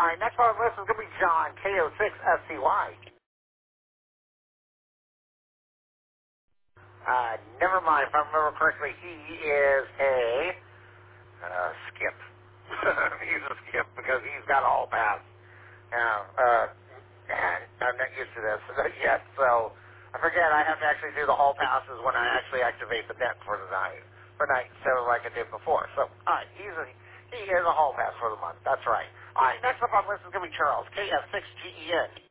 All right, next on the list is going to be John, KO6SCY. Never mind. If I remember correctly, he is a skip. He's a skip because he's got a hall pass. Now, and I'm not used to this yet, so I forget I have to actually do the hall passes when I actually activate the net for the night, instead of like I did before. So, all right, he is a hall pass for the month. That's right. All right, next up on the list is going to be Charles, KF6GEN.